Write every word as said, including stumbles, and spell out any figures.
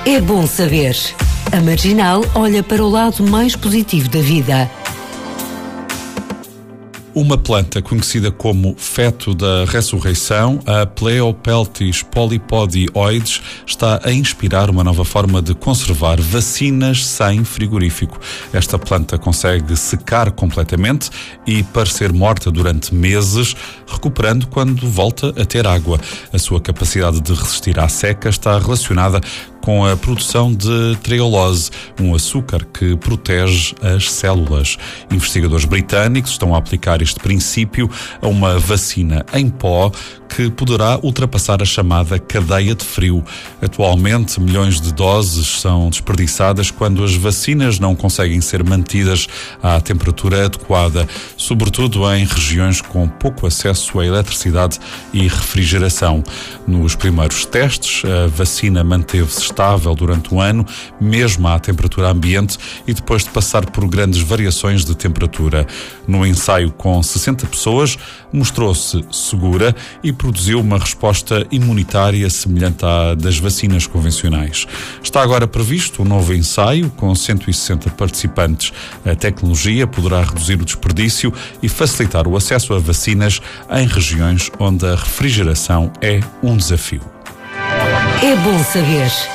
É bom saber. A Marginal olha para o lado mais positivo da vida. Uma planta conhecida como feto da ressurreição, a Pleopeltis polypodioides, está a inspirar uma nova forma de conservar vacinas sem frigorífico. Esta planta consegue secar completamente e parecer morta durante meses, recuperando quando volta a ter água. A sua capacidade de resistir à seca está relacionada com a produção de treolose, um açúcar que protege as células. Investigadores britânicos estão a aplicar este princípio a uma vacina em pó que poderá ultrapassar a chamada cadeia de frio. Atualmente, milhões de doses são desperdiçadas quando as vacinas não conseguem ser mantidas à temperatura adequada, sobretudo em regiões com pouco acesso à eletricidade e refrigeração. Nos primeiros testes, a vacina manteve-se estável durante um ano, mesmo à temperatura ambiente, e depois de passar por grandes variações de temperatura. No ensaio com sessenta pessoas, mostrou-se segura e produziu uma resposta imunitária semelhante à das vacinas convencionais. Está agora previsto um novo ensaio com cento e sessenta participantes. A tecnologia poderá reduzir o desperdício e facilitar o acesso a vacinas em regiões onde a refrigeração é um desafio. É bom saber.